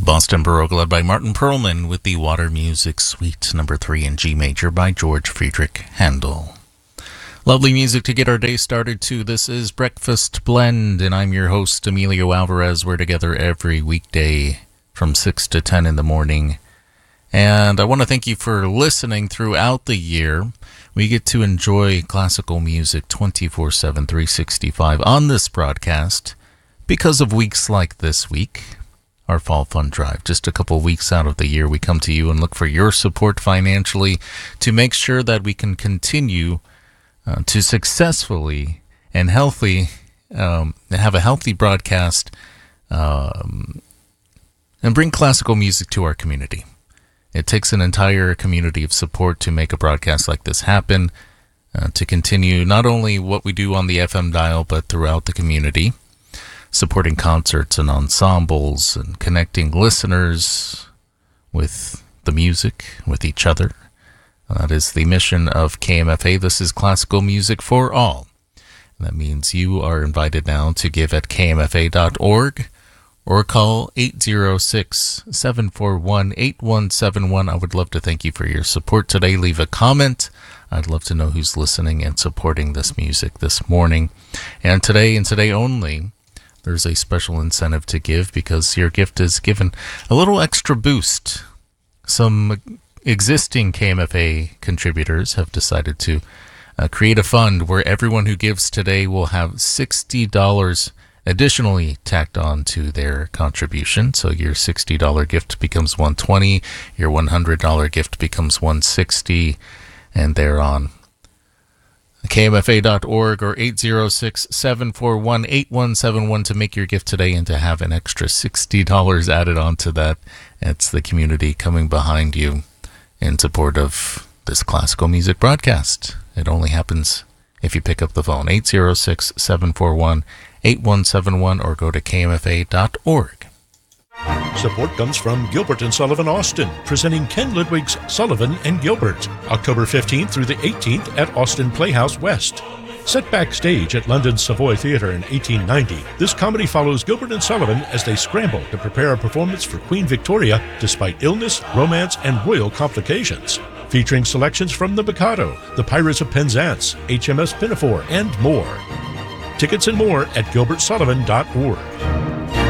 Boston Baroque led by Martin Perlman with the Water Music Suite number 3 in G major by George Friedrich Handel. Lovely music to get our day started to. This is Breakfast Blend, and I'm your host, Emilio Alvarez. We're together every weekday from 6 to 10 in the morning. And I want to thank you for listening throughout the year. We get to enjoy classical music 24/7, 365 on this broadcast because of weeks like this week. Our Fall Fund Drive. Just a couple weeks out of the year, we come to you and look for your support financially to make sure that we can continue to successfully and healthy have a healthy broadcast and bring classical music to our community. It takes an entire community of support to make a broadcast like this happen, to continue not only what we do on the FM dial, but throughout the community, supporting concerts and ensembles and connecting listeners with the music, with each other. That is the mission of KMFA. This is classical music for all. And that means you are invited now to give at kmfa.org or call 806-741-8171. I would love to thank you for your support today. Leave a comment. I'd love to know who's listening and supporting this music this morning. And today only, there's a special incentive to give because your gift is given a little extra boost. Some existing KMFA contributors have decided to create a fund where everyone who gives today will have $60 additionally tacked on to their contribution. So your $60 gift becomes $120, your $100 gift becomes $160, and thereon. KMFA.org or 806-741-8171 to make your gift today and to have an extra $60 added on to that. It's the community coming behind you in support of this classical music broadcast. It only happens if you pick up the phone, 806-741-8171, or go to kmfa.org. Support comes from Gilbert & Sullivan Austin, presenting Ken Ludwig's Sullivan & Gilbert, October 15th through the 18th at Austin Playhouse West. Set backstage at London's Savoy Theatre in 1890, this comedy follows Gilbert & Sullivan as they scramble to prepare a performance for Queen Victoria despite illness, romance, and royal complications. Featuring selections from The Mikado, The Pirates of Penzance, HMS Pinafore, and more. Tickets and more at gilbertsullivan.org.